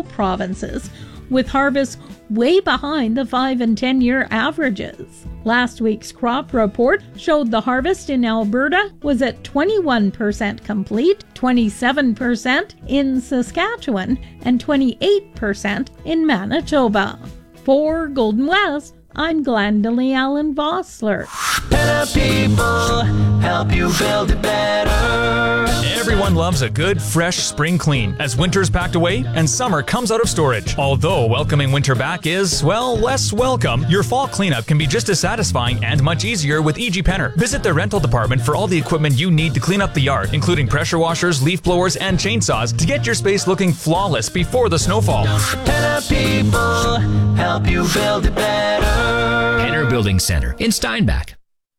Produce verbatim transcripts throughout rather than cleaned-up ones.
all provinces, with harvests way behind the five and ten year averages. Last week's crop report showed the harvest in Alberta was at twenty-one percent complete, twenty-seven percent in Saskatchewan, and twenty-eight percent in Manitoba. For Golden West, I'm Glendalee Allen Vossler. Better people help you build it better. Everyone loves a good, fresh spring clean as winter's packed away and summer comes out of storage. Although welcoming winter back is, well, less welcome, your fall cleanup can be just as satisfying and much easier with E G Penner. Visit the rental department for all the equipment you need to clean up the yard, including pressure washers, leaf blowers, and chainsaws to get your space looking flawless before the snowfall. Better people help you build it better. Penner Building Center in Steinbach.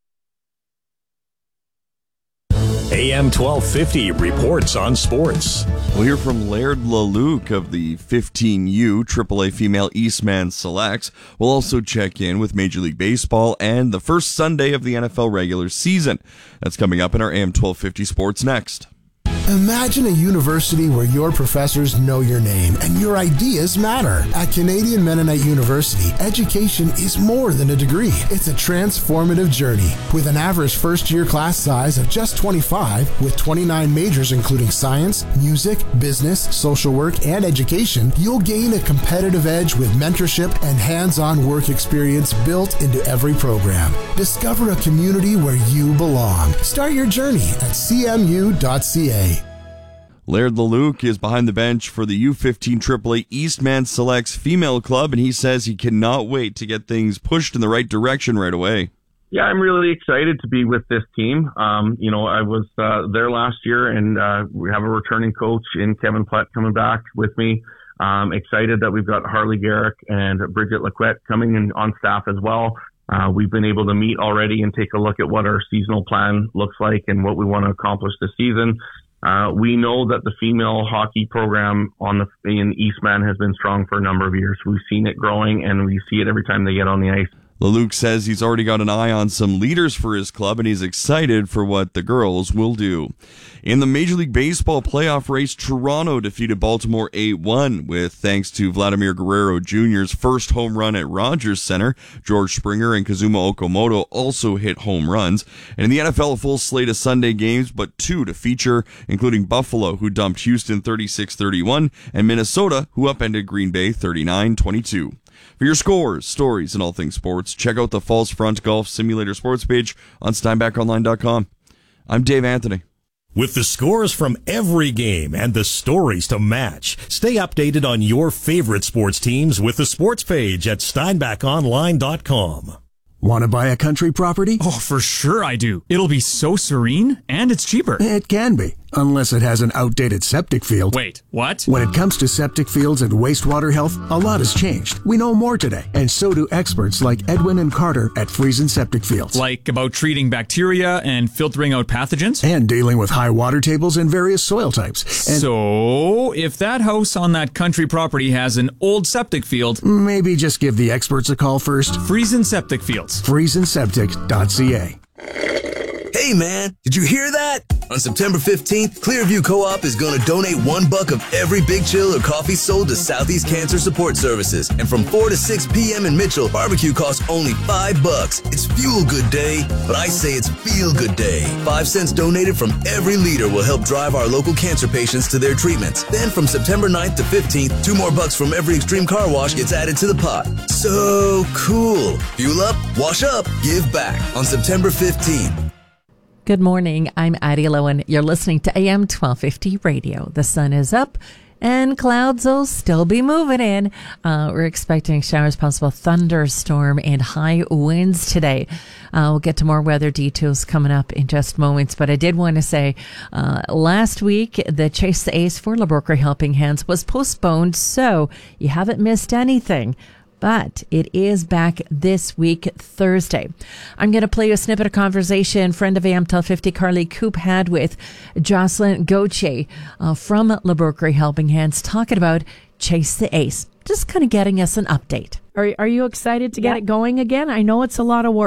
A M twelve fifty reports on sports. We'll hear from Laird Leluc of the fifteen U triple A Female Eastman Selects. We'll also check in with Major League Baseball and the first Sunday of the N F L regular season. That's coming up in our A M twelve fifty Sports next. Imagine a university where your professors know your name and your ideas matter. At Canadian Mennonite University, education is more than a degree. It's a transformative journey. With an average first-year class size of just twenty-five, with twenty-nine majors including science, music, business, social work, and education, you'll gain a competitive edge with mentorship and hands-on work experience built into every program. Discover a community where you belong. Start your journey at c m u dot c a. Laird Leluc is behind the bench for the U fifteen triple A Eastman Selects Female Club, and he says he cannot wait to get things pushed in the right direction right away. Yeah, I'm really excited to be with this team. Um, you know, I was uh, there last year, and uh, we have a returning coach in Kevin Plett coming back with me. Um, excited that we've got Harley Garrick and Bridget Laquette coming in on staff as well. Uh, we've been able to meet already and take a look at what our seasonal plan looks like and what we want to accomplish this season. Uh, we know that the female hockey program on the in Eastman has been strong for a number of years. We've seen it growing, and we see it every time they get on the ice. Leluc says he's already got an eye on some leaders for his club, and he's excited for what the girls will do. In the Major League Baseball playoff race, Toronto defeated Baltimore eight one with thanks to Vladimir Guerrero Junior's first home run at Rogers Center. George Springer and Kazuma Okamoto also hit home runs. And in the N F L, a full slate of Sunday games, but two to feature, including Buffalo, who dumped Houston thirty-six thirty-one, and Minnesota, who upended Green Bay thirty-nine twenty-two. For your scores, stories, and all things sports, check out the Falls Front Golf Simulator Sports page on Steinbach Online dot com. I'm Dave Anthony. With the scores from every game and the stories to match, stay updated on your favorite sports teams with the sports page at Steinbach Online dot com. Want to buy a country property? Oh, for sure I do. It'll be so serene, and it's cheaper. It can be, unless it has an outdated septic field. Wait, what? When it comes to septic fields and wastewater health, a lot has changed. We know more today, and so do experts like Edwin and Carter at Friesen Septic Fields. Like about treating bacteria and filtering out pathogens? And dealing with high water tables and various soil types. And so, if that house on that country property has an old septic field, maybe just give the experts a call first. Friesen Septic Fields. Friesen Septic dot c a. Hey man, did you hear that? On September fifteenth, Clearview Co-op is going to donate one buck of every Big Chill or coffee sold to Southeast Cancer Support Services. And from four to six p.m. in Mitchell, barbecue costs only five bucks. It's Fuel Good Day, but I say it's Feel Good Day. Five cents donated from every leader will help drive our local cancer patients to their treatments. Then from September ninth to fifteenth, two more bucks from every Extreme Car Wash gets added to the pot. So cool. Fuel up, wash up, give back on September fifteenth. Good morning. I'm Addie Lowen. You're listening to A M twelve fifty Radio. The sun is up and clouds will still be moving in. Uh, we're expecting showers, possible thunderstorm and high winds today. Uh, we'll get to more weather details coming up in just moments. But I did want to say, uh, last week, the Chase the Ace for LaBrookere Helping Hands was postponed, so you haven't missed anything. But it is back this week, Thursday. I'm going to play you a snippet of conversation friend of A M twelve fifty, Carly Coop, had with Jocelyn Gauthier uh, from LaBrookere Helping Hands, talking about Chase the Ace. Just kind of getting us an update. Are, are you excited to get yeah. it going again? I know it's a lot of work.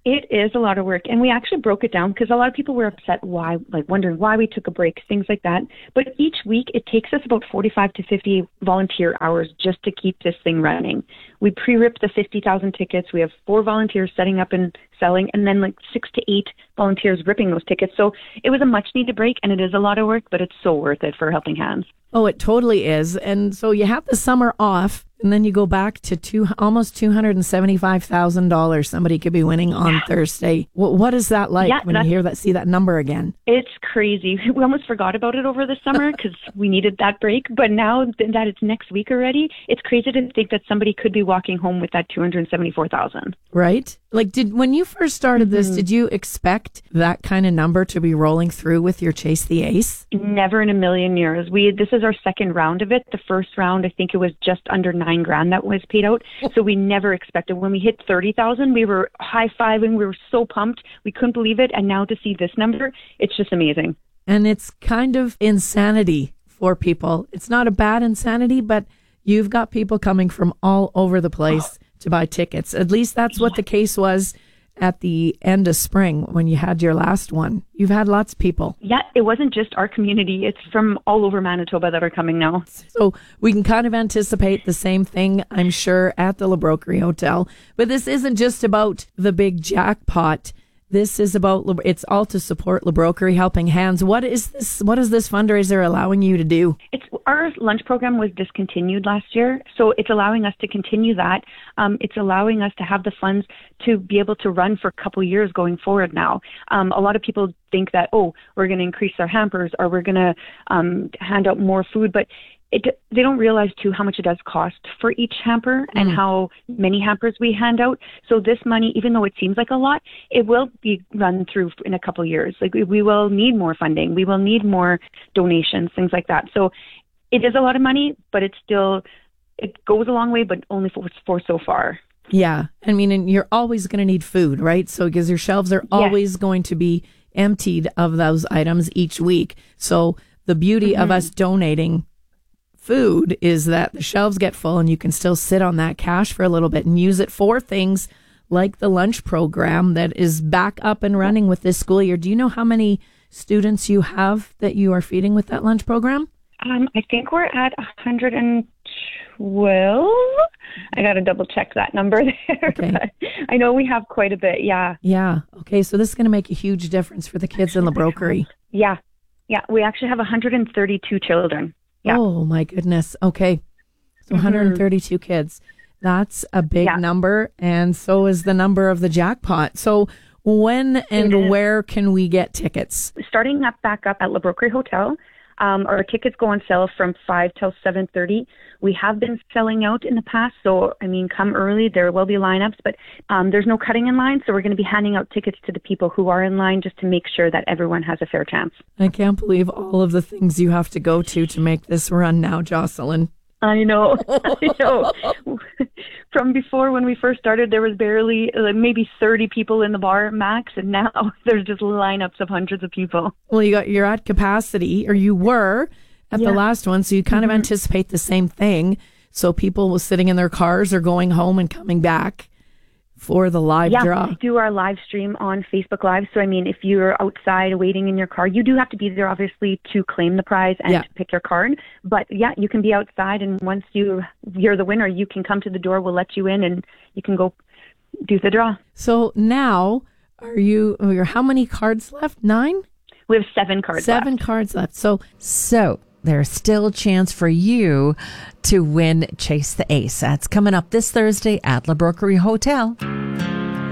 It is a lot of work, and we actually broke it down because a lot of people were upset why, like wondering why we took a break, things like that. But each week it takes us about forty-five to fifty volunteer hours just to keep this thing running. We pre-rip the fifty thousand tickets. We have four volunteers setting up and selling, and then like six to eight volunteers ripping those tickets. So it was a much needed break, and it is a lot of work, but it's so worth it for Helping Hands. Oh, it totally is. And so you have the summer off, and then you go back to two, almost two hundred seventy-five thousand dollars somebody could be winning on yeah. Thursday. What, what is that like yeah, when you hear that, see that number again? It's crazy. We almost forgot about it over the summer because we needed that break. But now that it's next week already, it's crazy to think that somebody could be walking home with that two hundred seventy-four thousand dollars. Right? Like, did when you first started this, mm-hmm. did you expect that kind of number to be rolling through with your Chase the Ace? Never in a million years. We This is our second round of it. The first round, I think it was just under nine grand that was paid out. So we never expected. When we hit thirty thousand, we were high-fiving. We were so pumped. We couldn't believe it. And now to see this number, it's just amazing. And it's kind of insanity for people. It's not a bad insanity, but you've got people coming from all over the place oh. to buy tickets. At least that's what the case was at the end of spring when you had your last one. You've had lots of people. Yeah, it wasn't just our community. It's from all over Manitoba that are coming now. So we can kind of anticipate the same thing, I'm sure, at the La Broquerie Hotel. But this isn't just about the big jackpot. This is about, it's all to support La Broquerie Helping Hands. What is this, what is this fundraiser allowing you to do? It's our lunch program was discontinued last year, so it's allowing us to continue that. Um, it's allowing us to have the funds to be able to run for a couple years going forward now. Um, a lot of people think that, oh, we're going to increase our hampers or we're going to um, hand out more food, but It, they don't realize, too, how much it does cost for each hamper and mm. how many hampers we hand out. So this money, even though it seems like a lot, it will be run through in a couple of years. Like we, we will need more funding. We will need more donations, things like that. So it is a lot of money, but it's still, it goes a long way, but only for, for so far. Yeah. I mean, and you're always going to need food, right? So because your shelves are always yes. going to be emptied of those items each week. So the beauty mm-hmm. of us donating food is that the shelves get full and you can still sit on that cash for a little bit and use it for things like the lunch program that is back up and running with this school year. Do you know how many students you have that you are feeding with that lunch program? Um, I think we're at one hundred twelve. I got to double check that number there. Okay. But I know we have quite a bit. Yeah. Yeah. Okay. So this is going to make a huge difference for the kids in La Broquerie. Yeah. Yeah. We actually have one hundred thirty-two children. Yeah. Oh, my goodness. Okay. So one hundred thirty-two mm-hmm. kids. That's a big yeah. number. And so is the number of the jackpot. So when and where can we get tickets? Starting up back up at La Broquerie Hotel. Um, our tickets go on sale from five till seven thirty. We have been selling out in the past. So, I mean, come early. There will be lineups, but um, there's no cutting in line. So we're going to be handing out tickets to the people who are in line just to make sure that everyone has a fair chance. I can't believe all of the things you have to go to to make this run now, Jocelyn. I know. I know. From before, when we first started, there was barely uh, maybe thirty people in the bar max, and now there's just lineups of hundreds of people. Well, you got, you're at capacity, or you were at yeah. the last one, so you kind mm-hmm. of anticipate the same thing. So people were sitting in their cars or going home and coming back for the live yeah, draw. We do our live stream on Facebook Live. So, I mean, if you're outside waiting in your car, you do have to be there, obviously, to claim the prize and yeah. to pick your card. But, yeah, you can be outside, and once you, you're the winner, you can come to the door. We'll let you in, and you can go do the draw. So now, are you, how many cards left? Nine? We have seven cards seven left. Seven cards left. So, so there's still a chance for you to win Chase the Ace. That's coming up this Thursday at La Broquerie Hotel.